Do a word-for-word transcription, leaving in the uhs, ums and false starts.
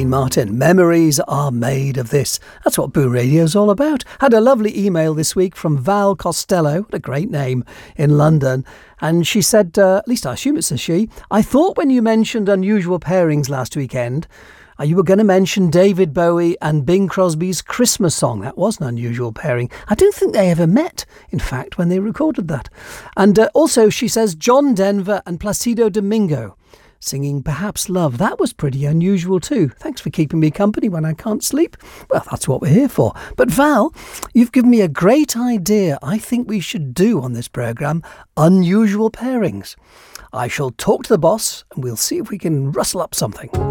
Martin. Memories are made of this. That's what Boo Radio's all about. Had a lovely email this week from Val Costello, what a great name, in London. And she said, uh, at least I assume it's a she, I thought when you mentioned unusual pairings last weekend, uh, you were going to mention David Bowie and Bing Crosby's Christmas song. That was an unusual pairing. I don't think they ever met, in fact, when they recorded that. And uh, also, she says, John Denver and Placido Domingo singing Perhaps Love. That was pretty unusual too. Thanks for keeping me company when I can't sleep. Well, that's what we're here for. But Val, you've given me a great idea. I think we should do on this programme unusual pairings. I shall talk to the boss and we'll see if we can rustle up something.